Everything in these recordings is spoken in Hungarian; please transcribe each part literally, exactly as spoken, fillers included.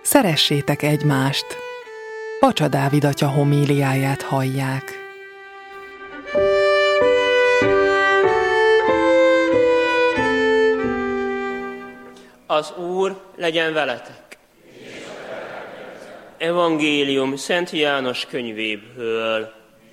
Szeressétek egymást! Pacsa Dávid atya homíliáját hallják. Az Úr legyen veletek! Evangélium Szent János könyvéből.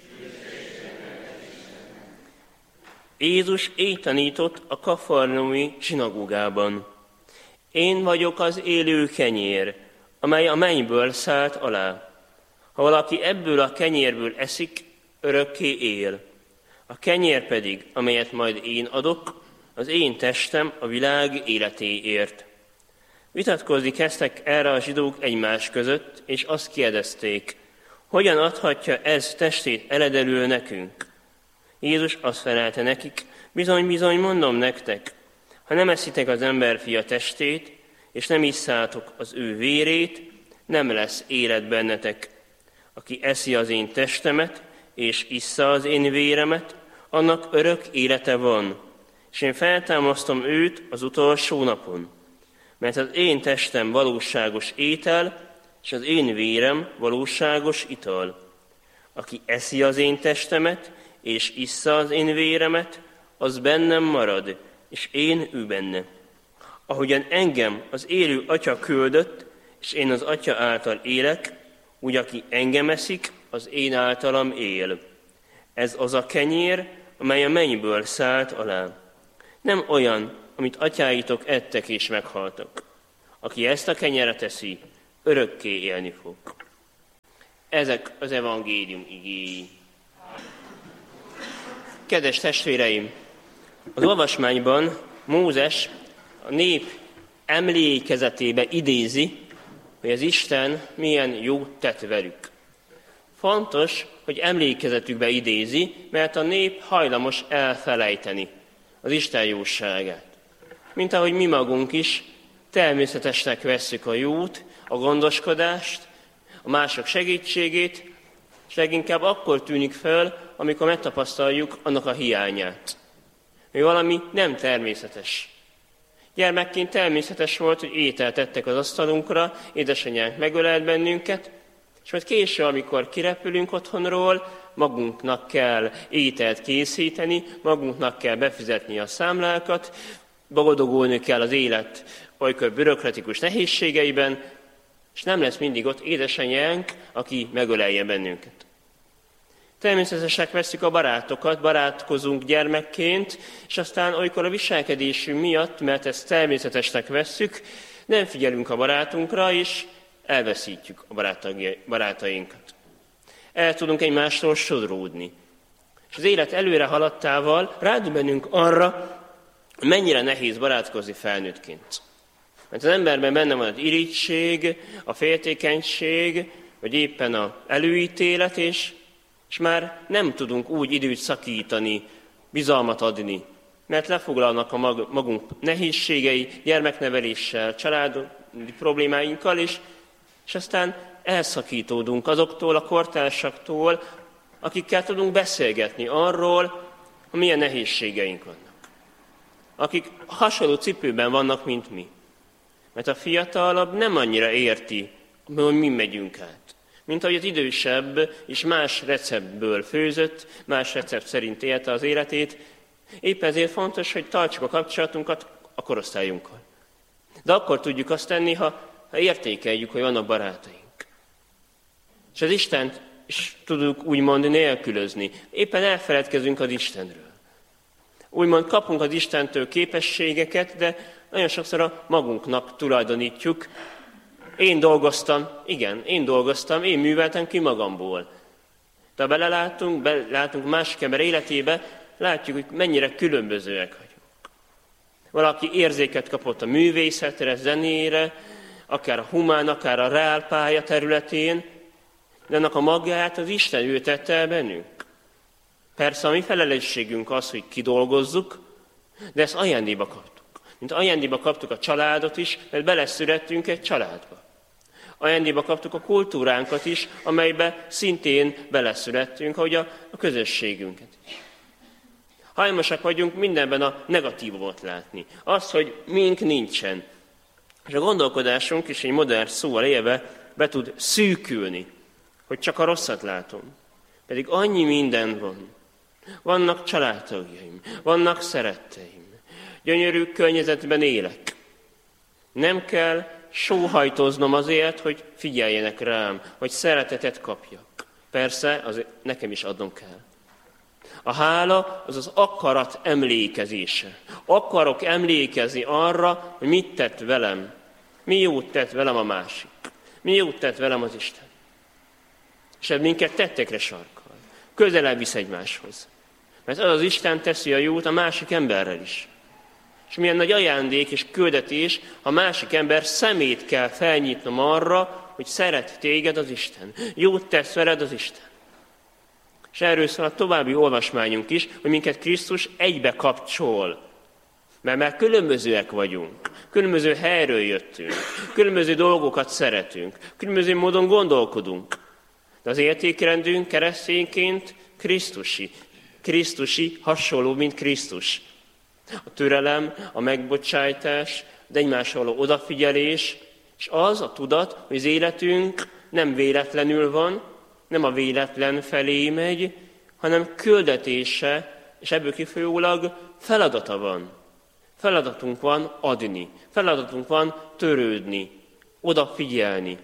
Jézus így tanított a kafarnaumi zsinagógában. Én vagyok az élő kenyér, amely a mennyből szállt alá. Ha valaki ebből a kenyérből eszik, örökké él. A kenyér pedig, amelyet majd én adok, az én testem a világ életéért. Vitatkozni kezdtek erre a zsidók egymás között, és azt kérdezték, hogyan adhatja ez testét eledelül nekünk? Jézus azt felelte nekik, bizony-bizony mondom nektek, ha nem eszitek az emberfia testét, és nem isszátok az ő vérét, nem lesz élet bennetek. Aki eszi az én testemet, és issza az én véremet, annak örök élete van, és én feltámasztom őt az utolsó napon. Mert az én testem valóságos étel, és az én vérem valóságos ital. Aki eszi az én testemet, és issza az én véremet, az bennem marad, és én ő benne. Ahogyan engem az élő Atya küldött, és én az Atya által élek, úgy aki engem eszik, az én általam él. Ez az a kenyér, amely a mennyből szállt alá. Nem olyan, amit atyáitok ettek és meghaltak. Aki ezt a kenyeret eszi, örökké élni fog. Ezek az evangélium igéi. Kedves testvéreim! Az olvasmányban Mózes a nép emlékezetébe idézi, hogy az Isten milyen jót tett velük. Fontos, hogy emlékezetükbe idézi, mert a nép hajlamos elfelejteni az Isten jóságát. Mint ahogy mi magunk is természetesnek vesszük a jót, a gondoskodást, a mások segítségét, és leginkább akkor tűnik fel, amikor megtapasztaljuk annak a hiányát. Hogy valami nem természetes. Gyermekként természetes volt, hogy ételt tettek az asztalunkra, édesanyánk megölelt bennünket, és majd később, amikor kirepülünk otthonról, magunknak kell ételt készíteni, magunknak kell befizetni a számlákat, boldogulni kell az élet olykor bürokratikus nehézségeiben, és nem lesz mindig ott édesanyánk, aki megölelje bennünket. Természetesek vesszük a barátokat, barátkozunk gyermekként, és aztán olykor a viselkedésünk miatt, mert ezt természetesnek vesszük, nem figyelünk a barátunkra, és elveszítjük a barátainkat. El tudunk egymástól sodródni. És az élet előre haladtával rádöbbenünk arra, mennyire nehéz barátkozni felnőttként. Mert az emberben benne van az irigység, a féltékenység, vagy éppen az előítélet, és, és már nem tudunk úgy időt szakítani, bizalmat adni, mert lefoglalnak a magunk nehézségei, gyermekneveléssel, családi problémáinkkal, és, és aztán elszakítódunk azoktól a kortársaktól, akikkel tudunk beszélgetni arról, hogy milyen nehézségeink vannak. Akik hasonló cipőben vannak, mint mi. Mert a fiatalabb nem annyira érti, hogy mi megyünk át. Mint ahogy az idősebb és más receptből főzött, más recept szerint élte az életét. Épp ezért fontos, hogy tartsuk a kapcsolatunkat a korosztályunkkal. De akkor tudjuk azt tenni, ha, ha értékeljük, hogy vannak barátaink. És az Istent is tudjuk úgymond nélkülözni. Éppen elfeledkezünk az Istenről. Úgymond kapunk az Istentől képességeket, de nagyon sokszor a magunknak tulajdonítjuk. Én dolgoztam, igen, én dolgoztam, én műveltem ki magamból. De ha belelátunk, belátunk másik ember életébe, látjuk, hogy mennyire különbözőek vagyunk. Valaki érzéket kapott a művészetre, zenére, akár a humán, akár a reálpálya területén, de annak a magát az Isten ültette el bennünk. Persze a mi felelősségünk az, hogy kidolgozzuk, de ezt ajándékba kaptuk. Mint ajándékba kaptuk a családot is, mert beleszülettünk egy családba. Ajándékba kaptuk a kultúránkat is, amelybe szintén beleszülettünk, ahogy a, a közösségünket is. Hajlamosak vagyunk mindenben a negatívumot látni. Az, hogy mink nincsen. És a gondolkodásunk is egy modern szóval élve be tud szűkülni, hogy csak a rosszat látom. Pedig annyi minden van. Vannak családtagjaim, vannak szeretteim, gyönyörű környezetben élek. Nem kell sóhajtoznom azért, hogy figyeljenek rám, hogy szeretetet kapjak. Persze, az nekem is adnom kell. A hála az az akarat emlékezése. Akarok emlékezni arra, hogy mit tett velem. Mi jót tett velem a másik. Mi jót tett velem az Isten. És ez minket tettekre sarkal. Közelebb visz egymáshoz. Mert az az Isten teszi a jót a másik emberrel is. És milyen nagy ajándék és küldetés, ha a másik ember szemét kell felnyitnom arra, hogy szeret téged az Isten. Jót tesz veled az Isten. És erről szól a további olvasmányunk is, hogy minket Krisztus egybe kapcsol. Mert már különbözőek vagyunk, különböző helyről jöttünk, különböző dolgokat szeretünk, különböző módon gondolkodunk. De az értékrendünk keresztényként Krisztusi. Krisztusi, hasonló, mint Krisztus. A türelem, a megbocsájtás, de egymásra való odafigyelés, és az a tudat, hogy az életünk nem véletlenül van, nem a véletlen felé megy, hanem küldetése, és ebből kifolyólag feladata van. Feladatunk van adni, feladatunk van törődni, odafigyelni.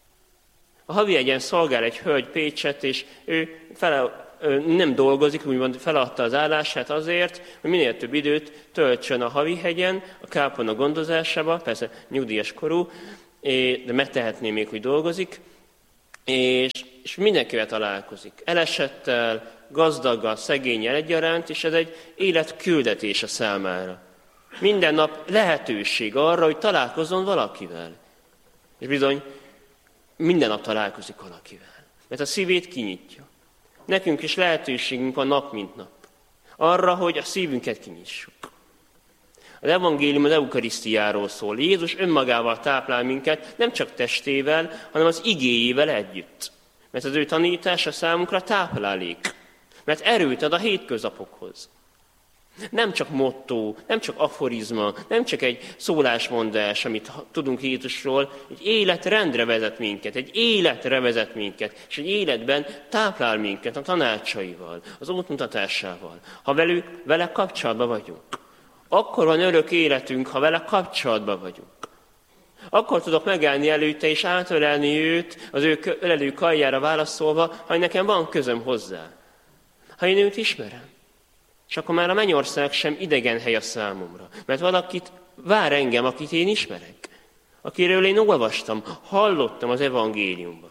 A havi egyen szolgál egy hölgy Pécsett, és ő fele, nem dolgozik, úgymond feladta az állását azért, hogy minél több időt töltsön a havi hegyen, a kápolna gondozásába, persze nyugdíjas korú, de megtehetné még, hogy dolgozik, és, és mindenkivel találkozik. Elesettel, gazdaggal, szegénnyel egyaránt, és ez egy élet küldetése számára. Minden nap lehetőség arra, hogy találkozzon valakivel. És bizony, minden nap találkozik valakivel. Mert a szívét kinyitja. Nekünk is lehetőségünk van nap mint nap. Arra, hogy a szívünket kinyissuk. Az evangélium az eukarisztiáról szól. Jézus önmagával táplál minket, nem csak testével, hanem az igéjével együtt. Mert az ő tanítása számunkra táplálék. Mert erőt ad a hétköznapokhoz. Nem csak motto, nem csak aforizma, nem csak egy szólásmondás, amit tudunk Jézusról, egy életrendre vezet minket, egy életre vezet minket, és egy életben táplál minket a tanácsaival, az útmutatásával, ha velük, vele kapcsolatban vagyunk. Akkor van örök életünk, ha vele kapcsolatban vagyunk. Akkor tudok megállni előtte és átölelni őt, az ő ölelő karjára válaszolva, ha nekem van közöm hozzá. Ha én őt ismerem. És akkor már a mennyország sem idegen hely a számomra. Mert valakit vár engem, akit én ismerek. Akiről én olvastam, hallottam az evangéliumban.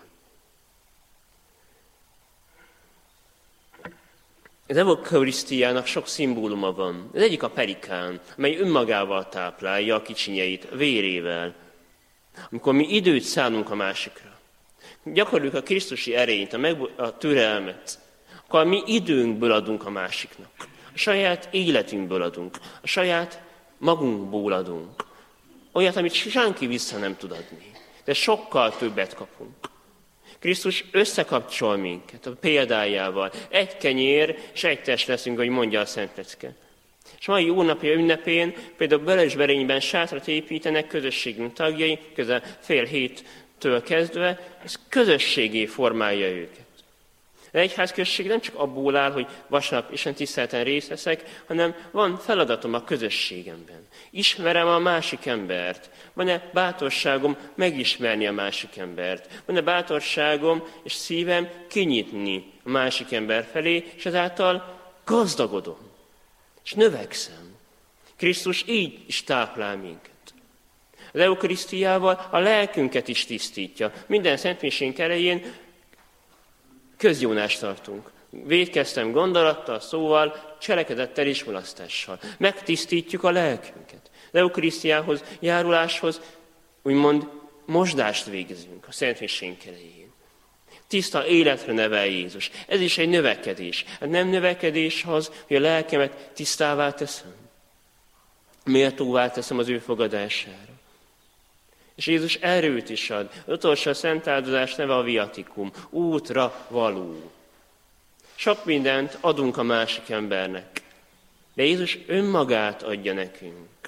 Az eukarisztiának sok szimbóluma van. Az egyik a perikán, amely önmagával táplálja a kicsinyeit, vérével. Amikor mi időt szánunk a másikra, gyakoroljuk a krisztusi erényt, a, megbo- a türelmet, akkor mi időnkből adunk a másiknak. A saját életünkből adunk, a saját magunkból adunk. Olyat, amit senki vissza nem tud adni. De sokkal többet kapunk. Krisztus összekapcsol minket a példájával. Egy kenyér, és egy test leszünk, ahogy mondja a Szent Lecke. És mai Úrnapja ünnepén például Bölösberényben sátrat építenek közösségünk tagjai, közel fél héttől kezdve, ez közösségé formálja őket. De egyházközség nem csak abból áll, hogy vasárnap Isten tiszteleten részt veszek, hanem van feladatom a közösségemben. Ismerem a másik embert. Van-e bátorságom megismerni a másik embert? Van-e bátorságom és szívem kinyitni a másik ember felé, és ezáltal gazdagodom, és növekszem. Krisztus így is táplál minket. Az eukarisztiával a lelkünket is tisztítja. Minden szentmisénk elején közjónást tartunk. Vétkeztem gondolattal, szóval, cselekedettel és mulasztással. Megtisztítjuk a lelkünket. Az eukarisztiához, járuláshoz úgymond mosdást végzünk a szentmisénk elején. Tiszta életre nevel Jézus. Ez is egy növekedés. Hát nem növekedés az, hogy a lelkemet tisztává teszem. Méltóvá teszem az ő fogadására. És Jézus erőt is ad. Az utolsó szentáldozás neve a viatikum. Útra való. Sok mindent adunk a másik embernek. De Jézus önmagát adja nekünk.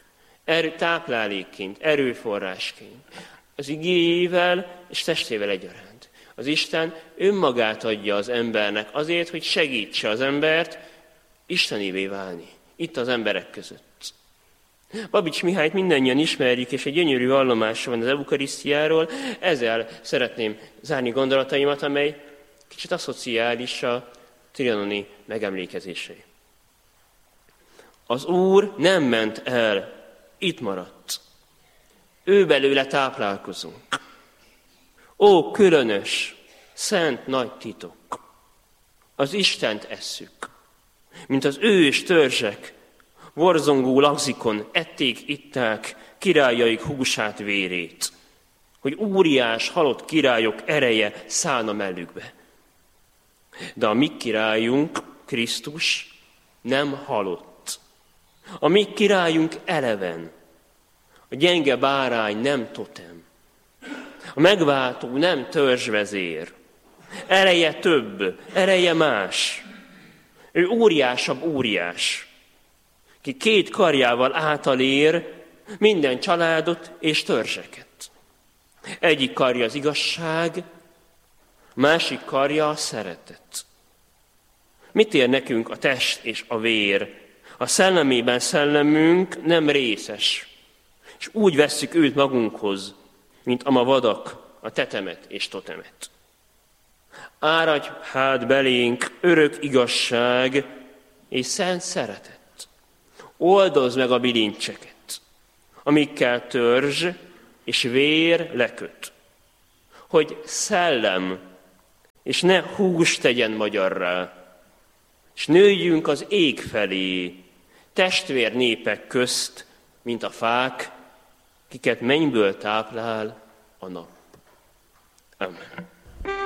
erő, táplálékként, erőforrásként, az igéjével és testével egyaránt. Az Isten önmagát adja az embernek azért, hogy segítse az embert istenévé válni. Itt az emberek között. Babics Mihályt mindannyian ismerjük, és egy gyönyörű vallomása van az eukarisztiáról. Ezzel szeretném zárni gondolataimat, amely kicsit asszociális a trianoni megemlékezésre. Az Úr nem ment el, itt maradt. Ő belőle táplálkozunk. Ó, különös, szent nagy titok! Az Istent esszük, mint az ős törzsek, borzongó lagzikon ették, itták királyaik húsát, vérét, hogy óriás halott királyok ereje szállna mellükbe. De a mi királyunk, Krisztus, nem halott. A mi királyunk eleven. A gyenge bárány nem totem. A megváltó nem törzsvezér. Ereje több, ereje más. Ő óriásabb óriás, ki két karjával átalér minden családot és törzseket. Egyik karja az igazság, másik karja a szeretet. Mit ér nekünk a test és a vér? A szellemében szellemünk nem részes, és úgy vesszük őt magunkhoz, mint ama vadak a tetemet és totemet. Áradj hát belénk örök igazság és szent szeretet. Oldozd meg a bilincseket, amikkel törzs és vér leköt, hogy szellem és ne hús tegyen magyarrá, és nőjünk az ég felé, testvér népek közt, mint a fák, kiket mennyből táplál a nap. Amen.